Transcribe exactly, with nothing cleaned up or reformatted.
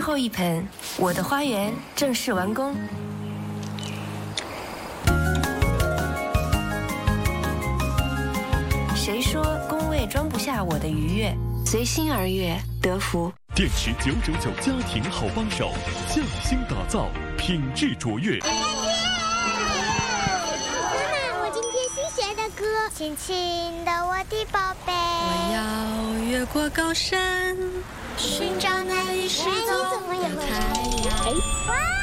后一盆，我的花园正式完工。谁说工位装不下我的愉悦？随心而悦，得福。 电池九九九家庭好帮手，匠心打造，品质卓越。 妈妈，我今天新学的歌，亲亲的我的宝贝。 我要越过高山，寻找那已失踪的太阳。 哇！